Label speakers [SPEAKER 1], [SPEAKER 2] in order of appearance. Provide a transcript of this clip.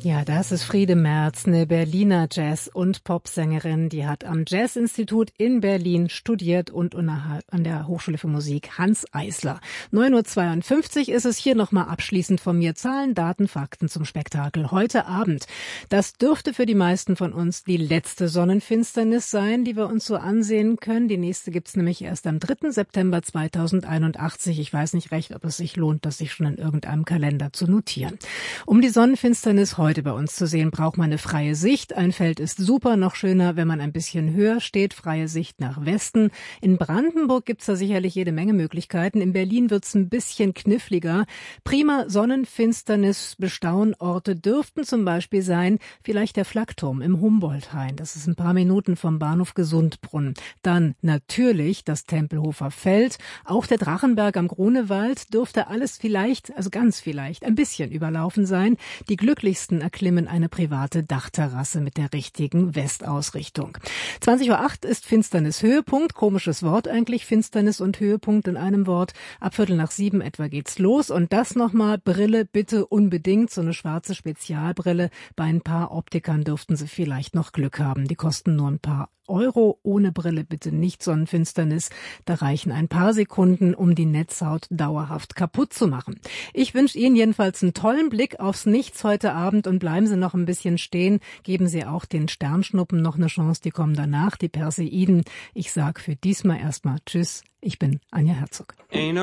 [SPEAKER 1] Ja, das ist Friede Merz, eine Berliner Jazz- und Popsängerin. Die hat am Jazzinstitut in Berlin studiert und an der Hochschule für Musik Hanns Eisler. 9:52 Uhr ist es hier nochmal abschließend von mir. Zahlen, Daten, Fakten zum Spektakel heute Abend. Das dürfte für die meisten von uns die letzte Sonnenfinsternis sein, die wir uns so ansehen können. Die nächste gibt's nämlich erst am 3. September 2081. Ich weiß nicht recht, ob es sich lohnt, das sich schon in irgendeinem Kalender zu notieren. Um die Sonnenfinsternis heute bei uns zu sehen, braucht man eine freie Sicht. Ein Feld ist super, noch schöner, wenn man ein bisschen höher steht. Freie Sicht nach Westen. In Brandenburg gibt's da sicherlich jede Menge Möglichkeiten. In Berlin wird's ein bisschen kniffliger. Prima Sonnenfinsternis Bestaunorte dürften zum Beispiel sein, vielleicht der Flakturm im Humboldt-Hain. Das ist ein paar Minuten vom Bahnhof Gesundbrunnen. Dann natürlich das Tempelhofer Feld. Auch der Drachenberg am Grunewald dürfte alles vielleicht, also ganz vielleicht, ein bisschen überlaufen sein. Die glücklichsten erklimmen eine private Dachterrasse mit der richtigen Westausrichtung. 20:08 Uhr ist Finsternis Höhepunkt. Komisches Wort eigentlich, Finsternis und Höhepunkt in einem Wort. Ab 6:45 etwa geht's los. Und das nochmal, Brille bitte unbedingt, so eine schwarze Spezialbrille. Bei ein paar Optikern dürften Sie vielleicht noch Glück haben. Die kosten nur ein paar Euro. Ohne Brille bitte nicht Sonnenfinsternis. Da reichen ein paar Sekunden, um die Netzhaut dauerhaft kaputt zu machen. Ich wünsche Ihnen jedenfalls einen tollen Blick aufs Nichts heute Abend und bleiben Sie noch ein bisschen stehen. Geben Sie auch den Sternschnuppen noch eine Chance. Die kommen danach, die Perseiden. Ich sag für diesmal erstmal Tschüss. Ich bin Anja Herzog.